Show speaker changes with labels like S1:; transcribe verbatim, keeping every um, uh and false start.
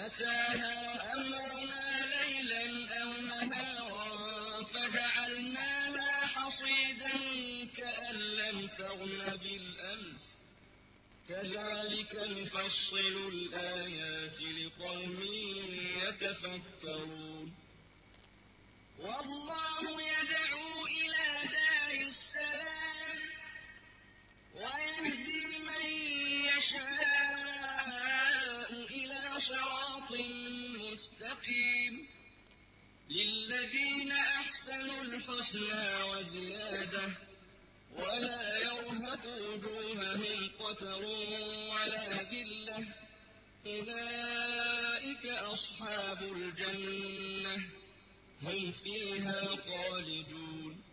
S1: أتاها أمرنا ليلا أو نهارا فجعلناها حصيدا كأن لم تغن بالأمس كذلك نفصل الآيات لقوم يتفكرون والله يدعو إلى دار السلام ويهدي من يشاء إلى صراط مستقيم للذين أحسنوا الحسنى وزيادة ولا يرهق وجوههم قتر ولا ذلة أولئك أصحاب الجنة هم فيها خالدون